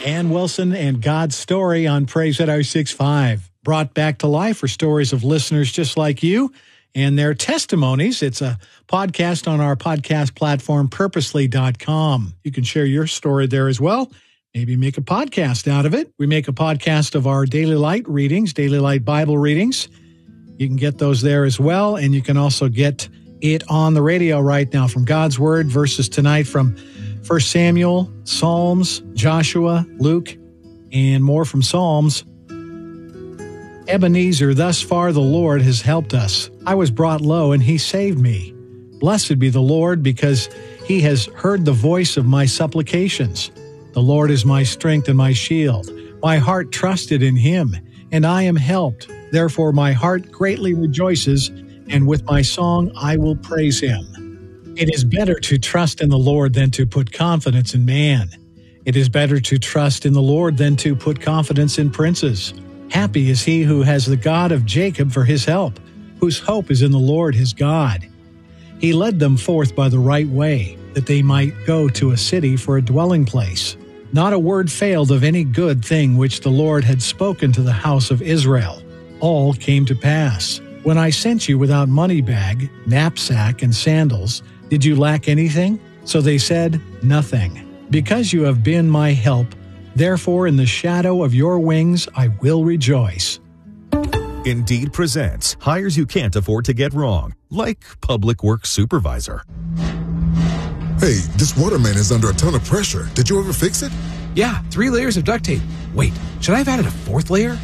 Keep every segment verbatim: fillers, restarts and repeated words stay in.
Ann Wilson and God's Story on Praise at R sixty-five. Brought back to life are stories of listeners just like you and their testimonies. It's a podcast on our podcast platform, purposely dot com. You can share your story there as well. Maybe make a podcast out of it. We make a podcast of our Daily Light readings, Daily Light Bible readings. You can get those there as well. And you can also get it on the radio right now from God's Word, verses tonight from First Samuel, Psalms, Joshua, Luke, and more from Psalms. Ebenezer, thus far the Lord has helped us. I was brought low, and he saved me. Blessed be the Lord, because he has heard the voice of my supplications. The Lord is my strength and my shield. My heart trusted in him, and I am helped. Therefore my heart greatly rejoices, and with my song I will praise him. It is better to trust in the Lord than to put confidence in man. It is better to trust in the Lord than to put confidence in princes. Happy is he who has the God of Jacob for his help, whose hope is in the Lord his God. He led them forth by the right way, that they might go to a city for a dwelling place. Not a word failed of any good thing which the Lord had spoken to the house of Israel. All came to pass. When I sent you without money bag, knapsack, and sandals, did you lack anything? So they said, nothing. Because you have been my help, therefore in the shadow of your wings I will rejoice. Indeed presents hires you can't afford to get wrong, like public works supervisor. Hey, this waterman is under a ton of pressure. Did you ever fix it? Yeah, three layers of duct tape. Wait, should I have added a fourth layer?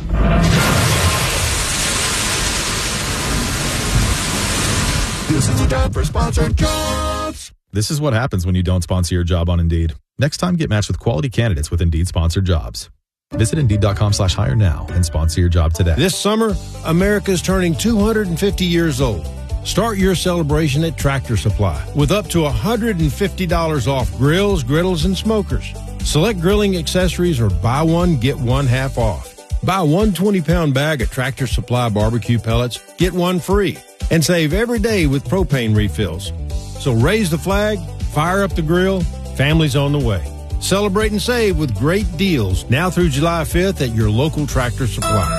This is the time for sponsored jobs. This is what happens when you don't sponsor your job on Indeed. Next time, get matched with quality candidates with Indeed sponsored jobs. Visit Indeed.com slash hire now and sponsor your job today. This summer, America's turning two hundred fifty years old. Start your celebration at Tractor Supply with up to one hundred fifty dollars off grills, griddles, and smokers. Select grilling accessories or buy one, get one half off. Buy one twenty-pound bag of Tractor Supply barbecue pellets, get one free. And save every day with propane refills. So raise the flag, fire up the grill, family's on the way. Celebrate and save with great deals now through July fifth at your local Tractor Supply.